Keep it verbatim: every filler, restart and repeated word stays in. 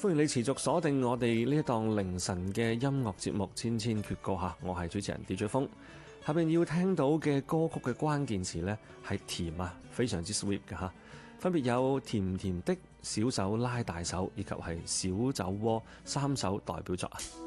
歡迎你持續鎖定我哋呢一檔凌晨嘅音樂節目《千千闕歌》嚇，我係主持人 D J 風。下邊要聽到嘅歌曲嘅關鍵詞呢係甜啊，非常之 sweet 嘅嚇，分別有甜甜的、小手拉大手以及係小酒窩三首代表作啊。